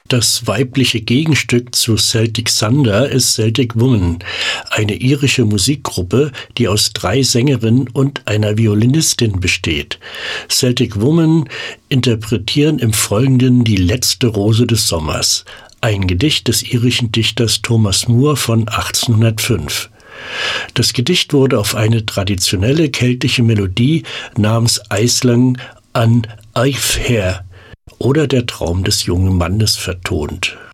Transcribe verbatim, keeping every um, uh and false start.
Das weibliche Gegenstück zu Celtic Thunder ist Celtic Woman, eine irische Musikgruppe, die aus drei Sängerinnen und einer Violinistin besteht. Celtic Woman interpretieren im Folgenden die letzte Rose des Sommers, ein Gedicht des irischen Dichters Thomas Moore von achtzehnhundertfünf. Das Gedicht wurde auf eine traditionelle keltische Melodie namens Aisling an Eifhere oder der Traum des jungen Mannes vertont.